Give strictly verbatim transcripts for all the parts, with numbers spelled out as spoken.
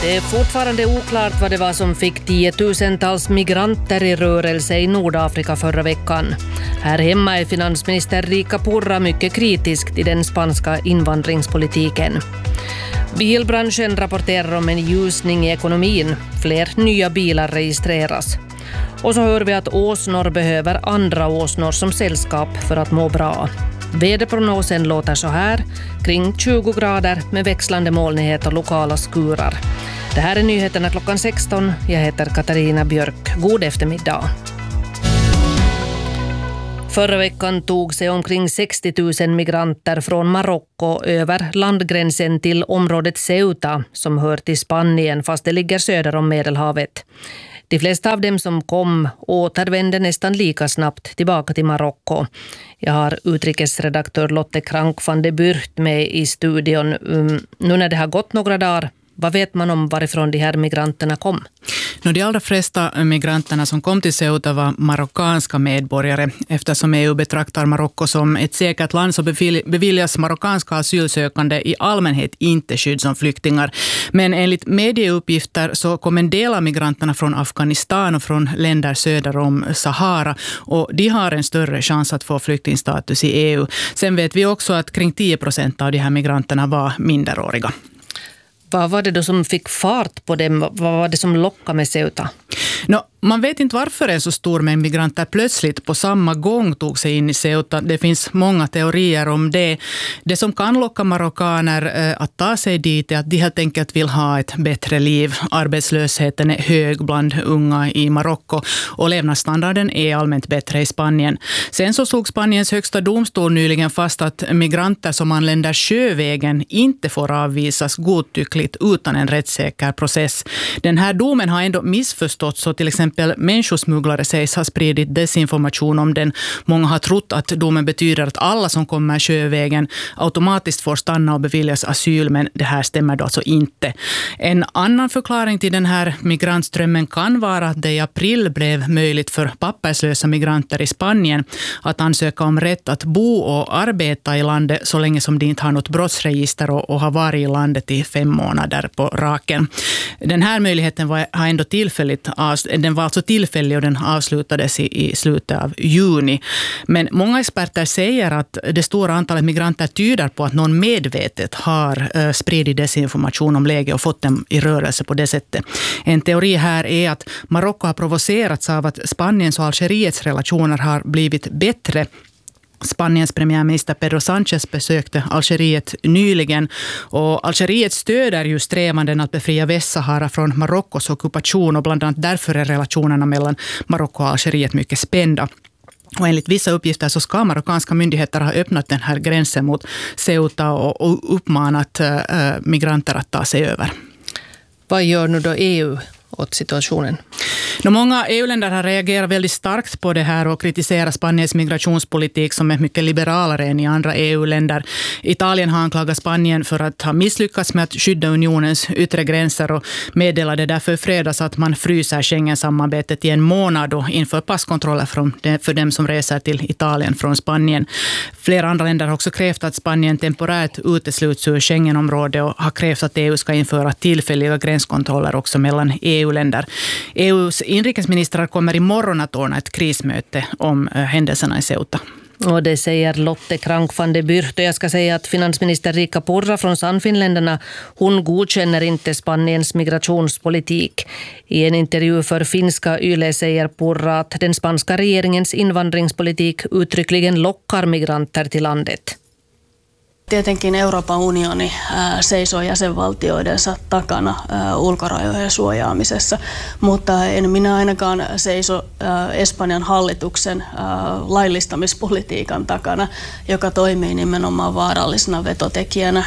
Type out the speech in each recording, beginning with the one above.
Det är fortfarande oklart vad det var som fick tiotusentals migranter i rörelse i Nordafrika förra veckan. Här hemma är finansminister Riikka Purra mycket kritisk till den spanska invandringspolitiken. Bilbranschen rapporterar om en ljusning i ekonomin. Fler nya bilar registreras. Och så hör vi att åsnor behöver andra åsnor som sällskap för att må bra. Väderprognosen låter så här, kring tjugo grader med växlande molnighet och lokala skurar. Det här är nyheterna klockan sexton. Jag heter Katarina Björk. God eftermiddag. Förra veckan tog sig omkring sextio tusen migranter från Marocko över landgränsen till området Ceuta som hör till Spanien fast det ligger söder om Medelhavet. De flesta av dem som kom återvände nästan lika snabbt tillbaka till Marocko. Jag har utrikesredaktör Lotte Krank van de Burt med i studion. Um, nu när det har gått några dagar, vad vet man om varifrån de här migranterna kom? No, de allra flesta migranterna som kom till Ceuta var marockanska medborgare. Eftersom E U betraktar Marocko som ett säkert land så beviljas marockanska asylsökande i allmänhet inte skydd som flyktingar. Men enligt medieuppgifter så kom en del av migranterna från Afghanistan och från länder söder om Sahara. Och de har en större chans att få flyktingstatus i E U. Sen vet vi också att kring tio procent av de här migranterna var minderåriga. Vad var det då som fick fart på dem? Vad var det som lockade med Ceuta? No, man vet inte varför en så stor mängd migranter plötsligt på samma gång tog sig in i Ceuta. Det finns många teorier om det. Det som kan locka marockaner att ta sig dit är att de helt enkelt vill ha ett bättre liv. Arbetslösheten är hög bland unga i Marocko och levnadsstandarden är allmänt bättre i Spanien. Sen så slog Spaniens högsta domstol nyligen fast att migranter som anländer sjövägen inte får avvisas godtyckligt utan en rättssäker process. Den här domen har ändå missförstått, så till exempel människosmugglare sägs ha spridit desinformation om den. Många har trott att domen betyder att alla som kommer sjövägen automatiskt får stanna och beviljas asyl, men det här stämmer då alltså inte. En annan förklaring till den här migrantströmmen kan vara att det i april blev möjligt för papperslösa migranter i Spanien att ansöka om rätt att bo och arbeta i landet så länge som de inte har något brottsregister och, och har varit i landet i fem månader på raken. Den här möjligheten var, har ändå tillfälligt Den var alltså tillfällig och den avslutades i, i slutet av juni. Men många experter säger att det stora antalet migranter tyder på att någon medvetet har uh, spridit desinformation om läget och fått dem i rörelse på det sättet. En teori här är att Marocko har provocerats av att Spaniens och Algeriets relationer har blivit bättre. Spaniens premiärminister Pedro Sánchez besökte Algeriet nyligen och Algeriet stöder ju strävanden att befria Västsahara från Marokkos ockupation och bland annat därför är relationerna mellan Marocko och Algeriet mycket spända. Och enligt vissa uppgifter så ska marockanska myndigheter ha öppnat den här gränsen mot Ceuta och, och uppmanat äh, migranter att ta sig över. Vad gör nu då E U åt situationen? No, många E U-länder har reagerat väldigt starkt på det här och kritiserat Spaniens migrationspolitik som är mycket liberalare än i andra E U-länder. Italien har anklagat Spanien för att ha misslyckats med att skydda unionens yttre gränser och meddelade därför fredags att man fryser Schengen-samarbetet i en månad och inför passkontroller för dem som reser till Italien från Spanien. Flera andra länder har också krävt att Spanien temporärt utesluts ur Schengenområdet och har krävt att E U ska införa tillfälliga gränskontroller också mellan E U-länder. E U:s inrikesministrar kommer imorgon att ordna ett krismöte om händelserna i Ceuta. Och det säger Lotte Krank van de Burt. Jag ska säga att finansminister Riikka Purra från Sannfinländarna, hon godkänner inte Spaniens migrationspolitik. I en intervju för finska Yle säger Purra att den spanska regeringens invandringspolitik uttryckligen lockar migranter till landet. Tietenkin Euroopan unioni seisoo jäsenvaltioidensa takana ulkorajojen suojaamisessa, mutta en minä ainakaan seiso Espanjan hallituksen laillistamispolitiikan takana, joka toimii nimenomaan vaarallisena vetotekijänä.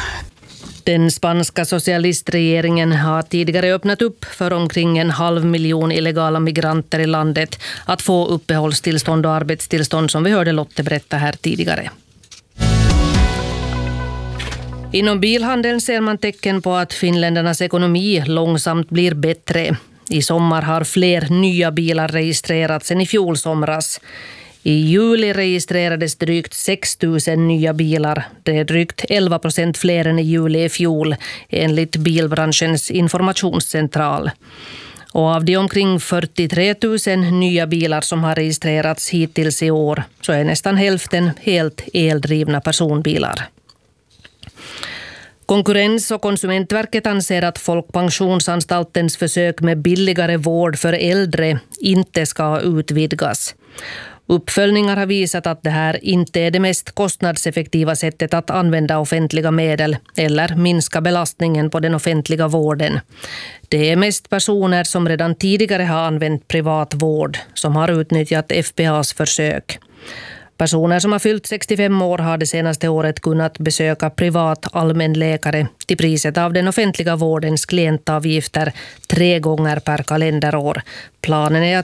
Den spanska socialistregeringen har tidigare öppnat upp för omkring en halv miljon illegala migranter i landet att få uppehållstillstånd och arbetstillstånd, som vi hörde Lotte berätta här tidigare. Inom bilhandeln ser man tecken på att finländarnas ekonomi långsamt blir bättre. I sommar har fler nya bilar registrerats än i fjol somras. I juli registrerades drygt sex tusen nya bilar. Det är drygt elva procent fler än i juli i fjol, enligt bilbranschens informationscentral. Och av de omkring fyrtiotre tusen nya bilar som har registrerats hittills i år så är nästan hälften helt eldrivna personbilar. Konkurrens- och konsumentverket anser att Folkpensionsanstaltens försök med billigare vård för äldre inte ska utvidgas. Uppföljningar har visat att det här inte är det mest kostnadseffektiva sättet att använda offentliga medel eller minska belastningen på den offentliga vården. Det är mest personer som redan tidigare har använt privat vård som har utnyttjat F P A:s försök. Personer som har fyllt sextiofem år har det senaste året kunnat besöka privat allmänläkare till priset av den offentliga vårdens klientavgifter tre gånger per kalenderår. Planen är att